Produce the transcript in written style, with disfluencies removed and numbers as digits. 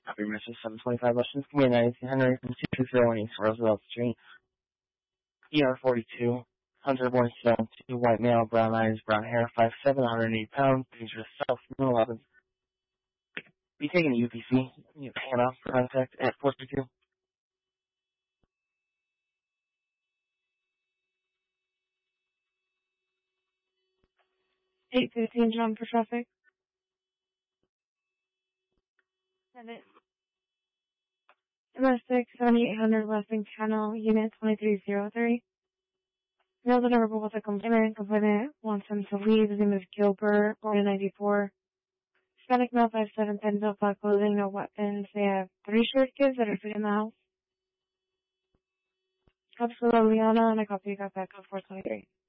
Copy message 725 Washington, Community 19 Henry from 2201 East Roosevelt Street. ER42, Hunter Boy Stone, 2 white male, brown eyes, brown hair, 5'7", 180 pounds, dangerous self, no weapons. Be taking a UPC, Hannah, for contact at 432. 815 John for traffic. Send it. MS6 7800 Weston Channel, Unit 2303. Mail deliverable with a complainant. Complainant wants him to leave. His name is Gilbert, born in 94. Hispanic male, 5'7", 10 built, black clothing, no weapons. They have 3 short kids that are sitting in the house. Copy for Liliana, and a copy got back on 423.